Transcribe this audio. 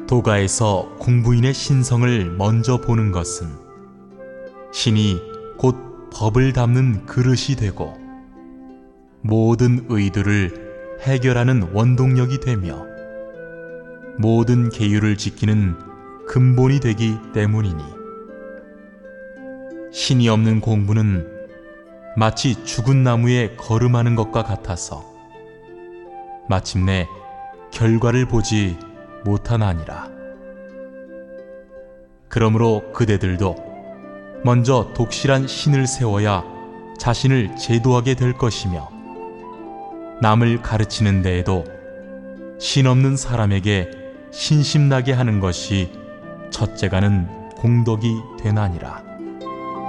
도가에서 공부인의 신성을 먼저 보는 것은 신이 곧 법을 담는 그릇이 되고 모든 의도를 해결하는 원동력이 되며 모든 계율을 지키는 근본이 되기 때문이니 신이 없는 공부는 마치 죽은 나무에 걸음하는 것과 같아서 마침내 결과를 보지 못하나니라. 그러므로 그대들도 먼저 독실한 신을 세워야 자신을 제도하게 될 것이며 남을 가르치는 데에도 신 없는 사람에게 신심나게 하는 것이 첫째가는 공덕이 되나니라.